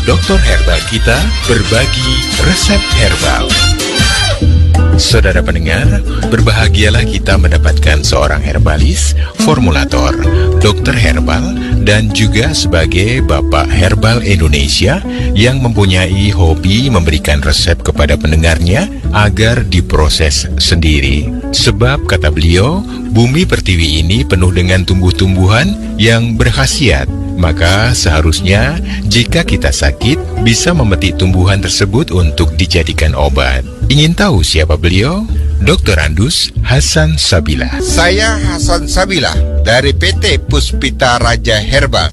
Dokter Herbal kita berbagi resep herbal. Saudara pendengar, berbahagialah kita mendapatkan seorang herbalis, formulator, dokter herbal, dan juga sebagai Bapak Herbal Indonesia yang mempunyai hobi memberikan resep kepada pendengarnya agar diproses sendiri. Sebab, kata beliau, bumi pertiwi ini penuh dengan tumbuh-tumbuhan yang berkhasiat. Maka seharusnya jika kita sakit bisa memetik tumbuhan tersebut untuk dijadikan obat. Ingin tahu siapa beliau? Dr. Andus Hasan Sabila. Saya Hasan Sabila dari PT Puspita Raja Herbal.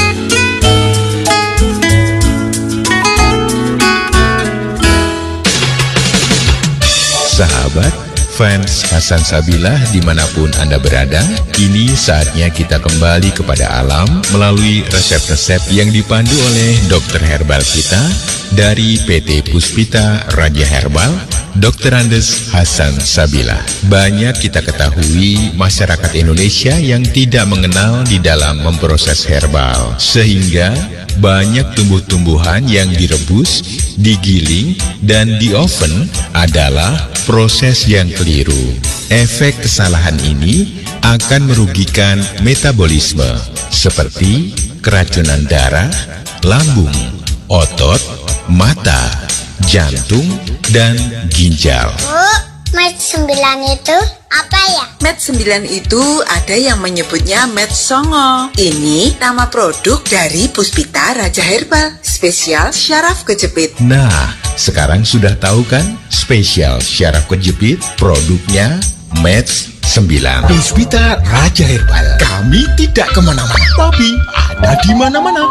Sahabat, fans Hasan Sabila dimanapun Anda berada, kini saatnya kita kembali kepada alam melalui resep-resep yang dipandu oleh dokter herbal kita dari PT Puspita Raja Herbal, Dr. Andes Hasan Sabila. Banyak kita ketahui masyarakat Indonesia yang tidak mengenal di dalam memproses herbal, sehingga banyak tumbuh-tumbuhan yang direbus, digiling, dan di oven adalah proses yang keliru. Efek kesalahan ini akan merugikan metabolisme seperti keracunan darah, lambung, otot, mata, jantung, dan ginjal. Med 9 itu apa ya? Med 9 itu ada yang menyebutnya Med Songo. Ini nama produk dari Puspita Raja Herbal, spesial syaraf kejepit. Nah, sekarang sudah tahu kan spesial syaraf kejepit produknya Med 9. Puspita Raja Herbal. Kami tidak kemana-mana, tapi ada di mana-mana.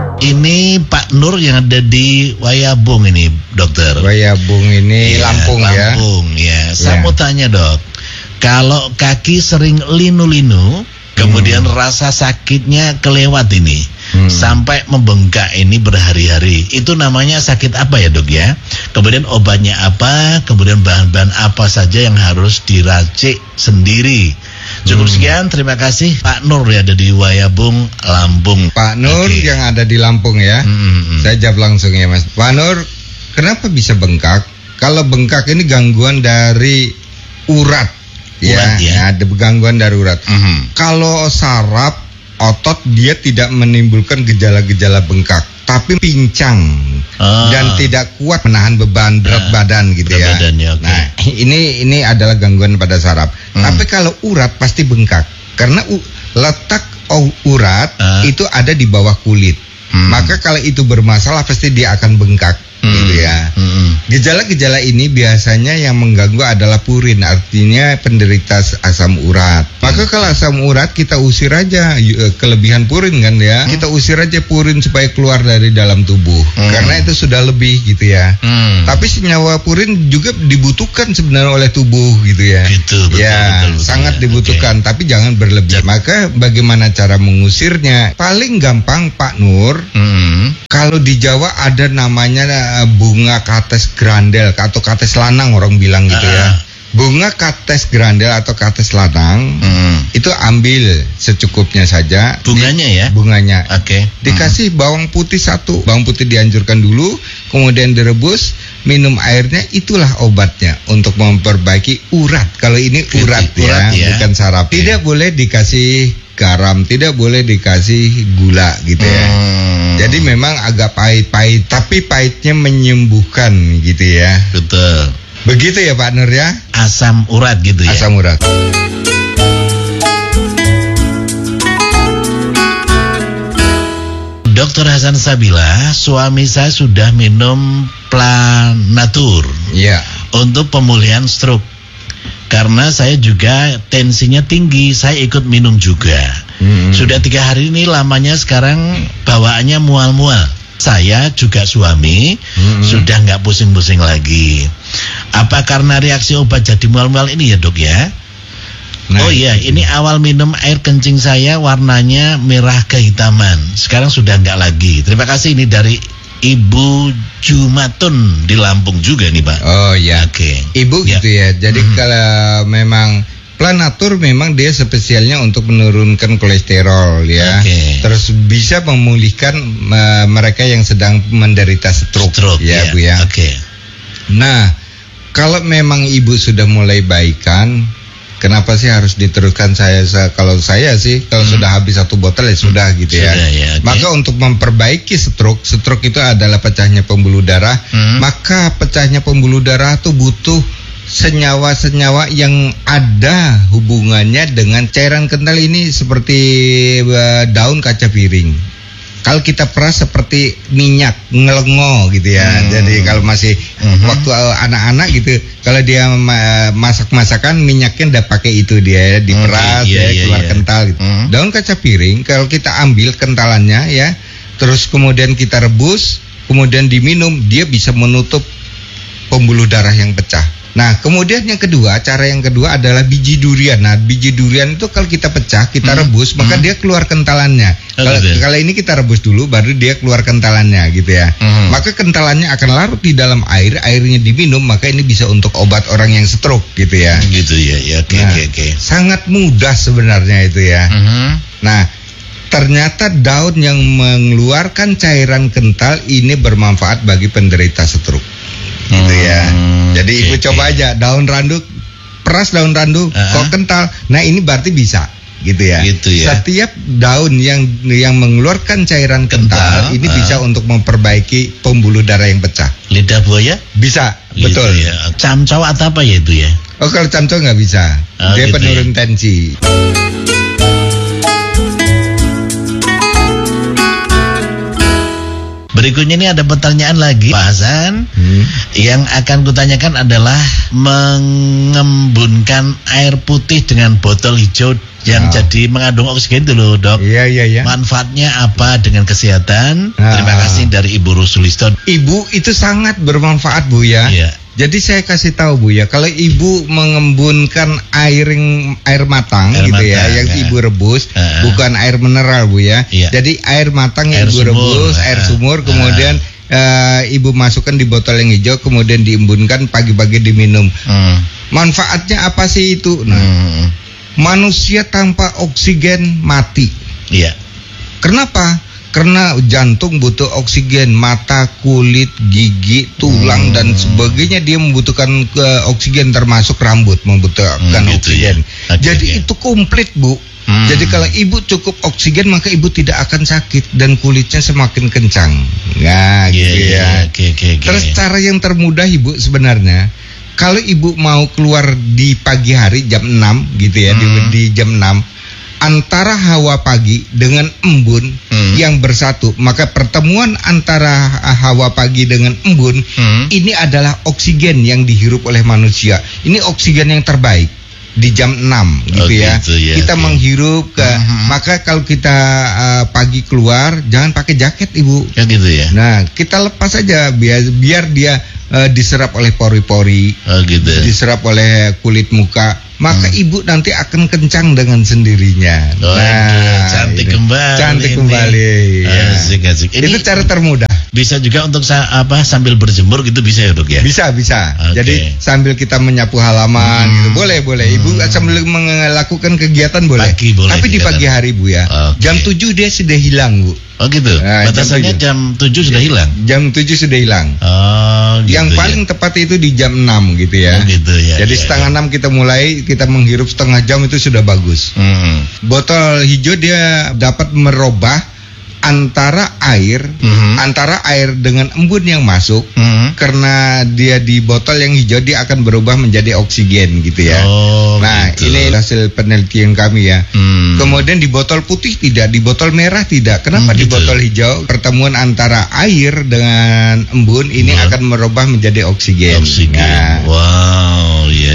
Ini Pak Nur yang ada di Wayabung ini, dokter. Wayabung ini Ya, Lampung ya. Lampung ya. Saya Ya. mau tanya, Dok. Kalau kaki sering linu-linu, kemudian rasa sakitnya kelewat ini, sampai membengkak ini berhari-hari, itu namanya sakit apa ya, Dok ya? Kemudian obatnya apa? Kemudian bahan-bahan apa saja yang harus diracik sendiri? Cukup sekian, terima kasih Pak Nur ya, ada di Wayabung, Lampung. Pak Nur Oke. yang ada di Lampung ya. Saya jawab langsung ya, Mas. Pak Nur, kenapa bisa bengkak? Kalau bengkak ini gangguan dari urat. Urat, ya. Ada gangguan dari urat. Kalau saraf otot dia tidak menimbulkan gejala-gejala bengkak, tapi pincang dan tidak kuat menahan beban berat badan gitu berat ya. badan ya, oke. Nah, ini adalah gangguan pada saraf. Tapi kalau urat pasti bengkak karena letak urat itu ada di bawah kulit. Maka kalau itu bermasalah pasti dia akan bengkak gitu ya. Gejala-gejala ini biasanya yang mengganggu adalah purin, artinya penderita asam urat. Maka kalau asam urat kita usir aja kelebihan purin kan ya. Kita usir aja purin supaya keluar dari dalam tubuh. Karena itu sudah lebih gitu ya. Tapi senyawa purin juga dibutuhkan sebenarnya oleh tubuh gitu ya. Gitu, betul, ya, betul, sangat ya. dibutuhkan, tapi jangan berlebih. Maka bagaimana cara mengusirnya? Paling gampang Pak Nur, kalau di Jawa ada namanya bunga kates grandel atau kates lanang orang bilang gitu ya. Bunga kates grandel atau kates lanang itu ambil secukupnya saja. Bunganya ya? Bunganya. Oke. Dikasih bawang putih 1. Bawang putih dihancurkan dulu, kemudian direbus, minum airnya, itulah obatnya untuk memperbaiki urat. Kalau ini urat Urat ya. bukan saraf. Tidak boleh dikasih garam, tidak boleh dikasih gula gitu ya. Jadi memang agak pahit-pahit, tapi pahitnya menyembuhkan gitu ya. Betul. Begitu ya Pak Nur ya. Asam urat gitu ya. Asam urat. Dokter Hasan Sabila, suami saya sudah minum Planatur Iya. untuk pemulihan stroke. Karena saya juga tensinya tinggi, saya ikut minum juga. Sudah 3 hari ini lamanya sekarang bawaannya mual-mual. Saya juga suami sudah nggak pusing-pusing lagi. Apa karena reaksi obat jadi mual-mual ini ya, Dok ya? Nah, oh iya, ini awal minum air kencing saya warnanya merah kehitaman. Sekarang sudah nggak lagi. Terima kasih, ini dari Ibu Jumatun di Lampung juga nih, Pak. Oh ya. Oke. Ibu Ya. gitu ya. Jadi kalau memang Planatur memang dia spesialnya untuk menurunkan kolesterol ya. Terus bisa memulihkan mereka yang sedang menderita stroke ya, Bu ya. Nah, kalau memang ibu sudah mulai baikan, kenapa sih harus diteruskan? Kalau saya sih kalau sudah habis 1 botol ya sudah gitu ya. Maka untuk memperbaiki stroke itu adalah pecahnya pembuluh darah. Maka pecahnya pembuluh darah itu butuh senyawa-senyawa yang ada hubungannya dengan cairan kental ini, seperti daun kaca piring. Kalau kita peras seperti minyak ngelengo gitu ya. Jadi kalau masih waktu anak-anak gitu, kalau dia masak-masakan minyaknya udah pakai itu dia diperas keluar kental gitu. Daun kaca piring kalau kita ambil kentalannya ya, terus kemudian kita rebus, kemudian diminum, dia bisa menutup pembuluh darah yang pecah. Nah, kemudian cara yang kedua adalah biji durian. Nah, biji durian itu kalau kita pecah, kita rebus, maka dia keluar kentalannya. Kalau ini kita rebus dulu, baru dia keluar kentalannya gitu ya. Maka kentalannya akan larut di dalam air, airnya diminum, maka ini bisa untuk obat orang yang stroke gitu ya. Gitu ya. Oke. Sangat mudah sebenarnya itu ya. Nah, ternyata daun yang mengeluarkan cairan kental ini bermanfaat bagi penderita stroke. Gitu ya. Jadi ibu coba aja daun randu, peras daun randu, kok kental. Nah, ini berarti bisa gitu ya. Setiap daun yang mengeluarkan cairan kental ini bisa untuk memperbaiki pembuluh darah yang pecah. Lidah buaya? Bisa, betul. Ya. Camcau atau apa ya itu ya? Oh, kalau camcau nggak bisa. Dia gitu penurun tensi. Berikutnya ini ada pertanyaan lagi, Pak Hasan. Yang akan kutanyakan adalah mengembunkan air putih dengan botol hijau yang jadi mengandung oksigen itu loh, Dok. Iya. Manfaatnya apa dengan kesehatan? Terima kasih dari Ibu Rusulisto. Ibu itu sangat bermanfaat, Bu ya. Jadi saya kasih tahu, Bu ya, kalau ibu mengembunkan air matang gitu ya, yang ibu rebus, bukan air mineral, Bu ya. Jadi air matang yang ibu rebus, air sumur, kemudian ibu masukkan di botol yang hijau, kemudian diembunkan, pagi-pagi diminum. Manfaatnya apa sih itu? Nah, manusia tanpa oksigen mati. Kenapa? Karena jantung butuh oksigen, mata, kulit, gigi, tulang dan sebagainya dia membutuhkan oksigen, termasuk rambut membutuhkan oksigen. Jadi itu komplit, Bu. Jadi kalau ibu cukup oksigen, maka ibu tidak akan sakit dan kulitnya semakin kencang. Nah, gitu ya. Terus cara yang termudah, Ibu, sebenarnya kalau ibu mau keluar di pagi hari jam 6 gitu ya, di jam 6, antara hawa pagi dengan embun yang bersatu, maka pertemuan antara hawa pagi dengan embun ini adalah oksigen yang dihirup oleh manusia. Ini oksigen yang terbaik di jam 6 gitu ya. Kita menghirup maka kalau kita pagi keluar jangan pakai jaket, Ibu. Gitu ya. Nah, kita lepas aja biar dia diserap oleh pori-pori, diserap oleh kulit muka. Maka ibu nanti akan kencang dengan sendirinya. Cantik kembali. Asik. Itu cara termudah. Bisa juga untuk sambil berjemur gitu bisa ya, Dok ya? Bisa. Jadi sambil kita menyapu halaman gitu. Boleh. Ibu sambil melakukan kegiatan boleh. Tapi di pagi hari, Bu ya. Jam 7 dia sudah hilang, Bu. Oh gitu. Nah, batasannya jam 7 sudah hilang. Jam 7 sudah hilang. Oh, gitu. Yang paling tepat itu di jam 6 gitu ya. Oh, gitu ya. Jadi setengah 6 kita mulai, kita menghirup setengah jam itu sudah bagus. Botol hijau dia dapat merubah antara air dengan embun yang masuk, karena dia di botol yang hijau dia akan berubah menjadi oksigen gitu ya. Gitu. Ini hasil penelitian kami ya. Kemudian di botol putih tidak, di botol merah tidak. Kenapa di botol hijau? Pertemuan antara air dengan embun ini akan merubah menjadi oksigen. Nah. Wow, ya.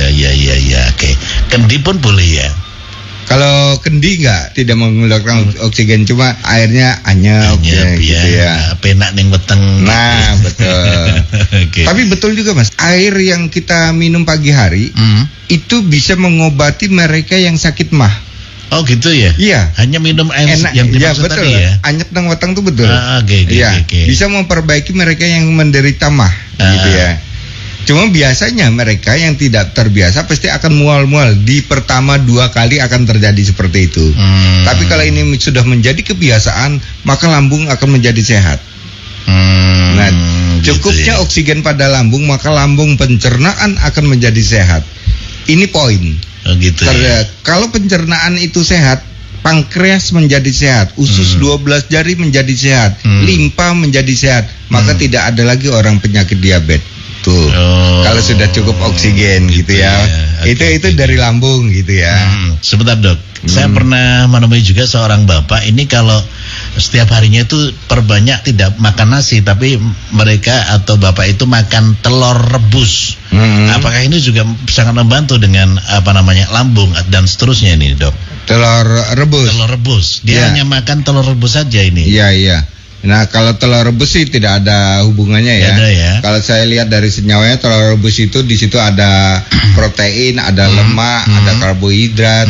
Oke. Kendi pun boleh ya. Kalau kendi tidak mengeluarkan oksigen, cuma airnya anyep gitu ya. Penak ning weteng. Nah, betul. Tapi betul juga, Mas. Air yang kita minum pagi hari itu bisa mengobati mereka yang sakit mah. Oh gitu ya? Iya. Hanya minum air yang dimaksud tadi ya? Anyep nang weteng itu betul. Oke. Bisa memperbaiki mereka yang menderita mah gitu ya. Cuma biasanya mereka yang tidak terbiasa pasti akan mual-mual. Di pertama 2 kali akan terjadi seperti itu. Tapi kalau ini sudah menjadi kebiasaan, maka lambung akan menjadi sehat. Nah, cukupnya gitu ya. oksigen pada lambung, maka lambung pencernaan akan menjadi sehat. Ini poin. Gitu ya. Kalau pencernaan itu sehat, pankreas menjadi sehat, usus 12 jari menjadi sehat, limpa menjadi sehat, maka tidak ada lagi orang penyakit diabetes. Tuh. Kalau sudah cukup oksigen gitu ya. Itu dari lambung gitu ya. Sebentar dok, saya pernah menemui juga seorang bapak ini kalau setiap harinya itu perbanyak tidak makan nasi, tapi mereka atau bapak itu makan telur rebus. Apakah ini juga sangat membantu dengan lambung dan seterusnya ini dok? Telur rebus. Dia hanya makan telur rebus saja ini. Iya. Nah, kalau telur rebus sih tidak ada hubungannya ya. Ada ya. Kalau saya lihat dari senyawanya, telur rebus itu di situ ada protein, ada lemak, ada karbohidrat,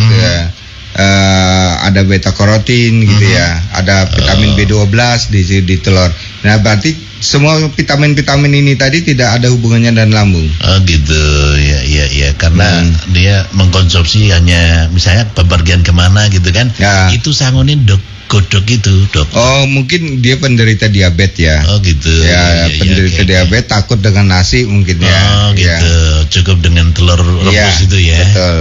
ada beta karotin gitu ya. Ada vitamin B12 di telur. Nah, berarti semua vitamin-vitamin ini tadi tidak ada hubungannya dengan lambung. Oh gitu, ya, karena dia mengkonsumsi hanya misalnya bepergian kemana gitu kan. Ya. Itu sangunin godok itu dok. Oh, mungkin dia penderita diabetes ya. Oh gitu. Ya, penderita diabetes takut dengan nasi mungkin ya. Oh gitu. Ya. Cukup dengan telur rebus itu ya. Betul.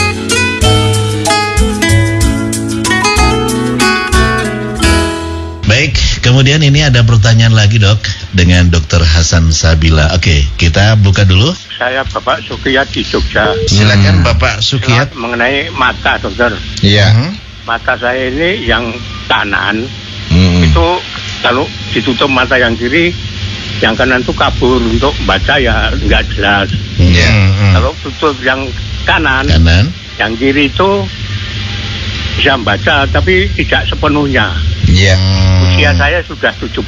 Baik, kemudian ini ada pertanyaan lagi dok dengan Dr. Hasan Sabila. Oke, kita buka dulu. Saya Bapak Sukiyat di Jogja. Silakan Bapak Sukiyat. Mengenai mata dokter. Iya. Mata saya ini yang kanan itu kalau ditutup mata yang kiri, yang kanan itu kabur untuk baca ya nggak jelas. Kalau tutup yang kanan, yang kiri itu bisa baca tapi tidak sepenuhnya. Iya. Usia saya sudah 75.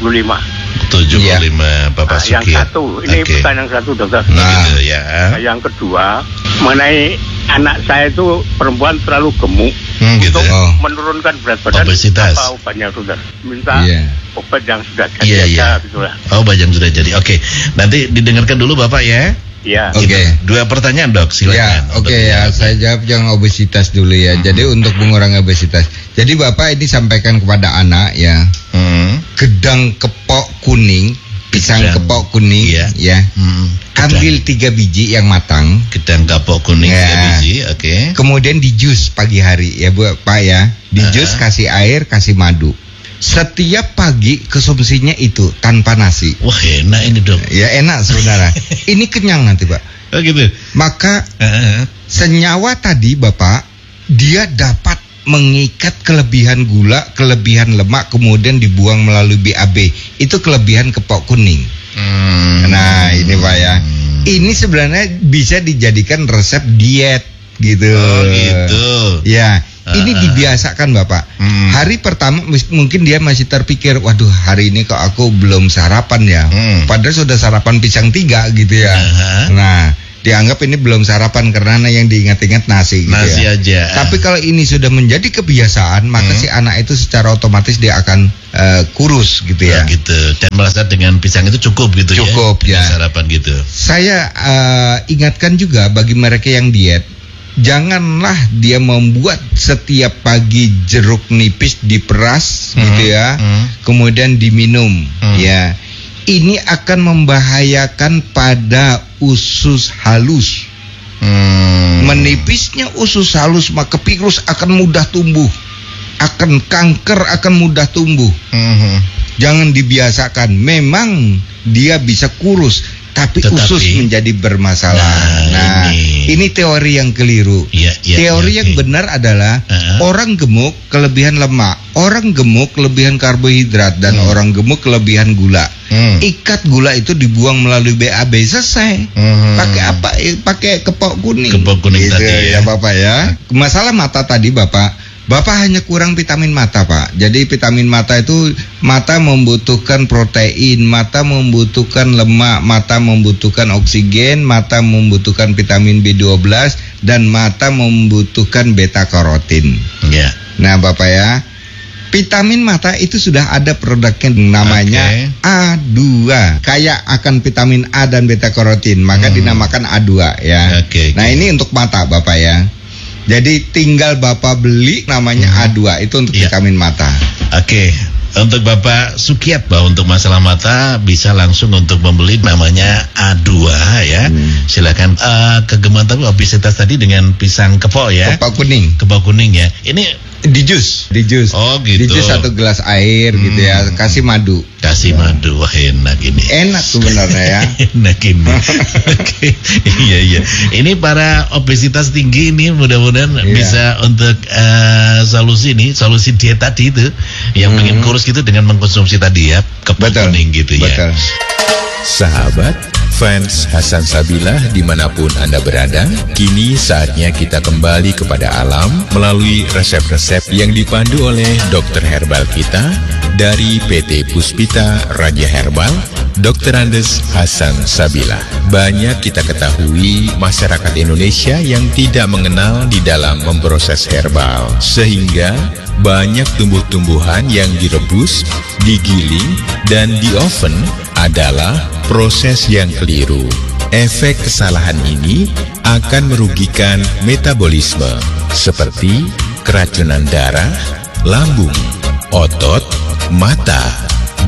75 Bapak Sukiyat. Yang satu, ini bukan yang satu dokter. Gitu ya. Yang kedua, mengenai anak saya itu perempuan terlalu gemuk. Gitu. Untuk menurunkan berat badan, obesitas. apa obatnya sudah? Minta obat yang sudah jadi gitu lah. Obat yang sudah jadi. Oke. Nanti didengarkan dulu Bapak ya. Iya. Oke. 2 pertanyaan dok, silakan. Ya, saya jawab yang obesitas dulu ya. Jadi untuk mengurangi obesitas. Jadi Bapak ini sampaikan kepada anak ya. Gedang kepok kuning, pisang kepok kuning ya. Ambil 3 biji yang matang. Gedang kepok kuning 3 biji, oke. Kemudian di jus pagi hari ya Pak ya. Di jus kasih air, kasih madu. Setiap pagi konsumsinya itu tanpa nasi. Wah, enak ini dok. Ya enak saudara. Ini kenyang nanti Pak. Oh gitu. Maka senyawa tadi Bapak, dia dapat mengikat kelebihan gula, kelebihan lemak, kemudian dibuang melalui BAB. Itu kelebihan kepok kuning. Nah ini Pak ya. Ini sebenarnya bisa dijadikan resep diet gitu. Oh gitu. Ya. Ini dibiasakan Bapak. Hari pertama mungkin dia masih terpikir, waduh hari ini kok aku belum sarapan ya. Padahal sudah sarapan pisang 3 gitu ya. Nah, dianggap ini belum sarapan karena yang diingat-ingat nasi gitu nasi ya. Aja. Tapi kalau ini sudah menjadi kebiasaan, maka si anak itu secara otomatis dia akan kurus gitu ya. Gitu. Dan merasa dengan pisang itu cukup gitu ya. Cukup ya. Sarapan gitu. Saya ingatkan juga bagi mereka yang diet, janganlah dia membuat setiap pagi jeruk nipis diperas gitu ya, kemudian diminum ya. Ini akan membahayakan pada usus halus. Menipisnya usus halus maka virus akan mudah tumbuh, akan kanker akan mudah tumbuh. Jangan dibiasakan. Memang dia bisa kurus, tapi usus menjadi bermasalah. Nah, ini teori yang keliru. Teori yang benar adalah orang gemuk kelebihan lemak, orang gemuk kelebihan karbohidrat, dan orang gemuk kelebihan gula. Ikat gula itu dibuang melalui BAB, selesai. Pakai apa? Pakai kepok kuning. Kepok kuning gitu, tadi ya Bapak ya. Masalah mata tadi Bapak hanya kurang vitamin mata Pak. Jadi vitamin mata itu, mata membutuhkan protein, mata membutuhkan lemak, mata membutuhkan oksigen, mata membutuhkan vitamin B12, dan mata membutuhkan beta karotin. Ya. Nah Bapak ya, Vitamin mata itu sudah ada produknya namanya A2. Kayak akan vitamin A dan beta karotin, maka dinamakan A2 ya. Nah, ini untuk mata Bapak ya. Jadi tinggal Bapak beli namanya A2, itu untuk vitamin mata. Untuk Bapak Sukiat, untuk masalah mata bisa langsung untuk membeli namanya A2 ya. Silakan kegemuan tapi obesitas tadi dengan pisang kepo ya. Kepo kuning ya. Ini di jus. Oh gitu. Di jus 1 gelas air gitu ya, kasih madu. Madu, wah enak ini. Enak sebenarnya ya. Enak ini. Iya. Ini para obesitas tinggi ini mudah-mudahan bisa untuk solusi diet tadi itu yang pengen kurus gitu dengan mengkonsumsi tadi ya kepo kuning gitu ya. Betul. Sahabat, fans Hasan Sabilah dimanapun Anda berada, kini saatnya kita kembali kepada alam melalui resep-resep yang dipandu oleh dokter herbal kita dari PT Puspita Raja Herbal, Dr. Andes Hasan Sabilah. Banyak kita ketahui masyarakat Indonesia yang tidak mengenal di dalam memproses herbal, sehingga banyak tumbuh-tumbuhan yang direbus, digiling, dan di oven adalah proses yang keliru. Efek kesalahan ini akan merugikan metabolisme seperti keracunan darah, lambung, otot, mata,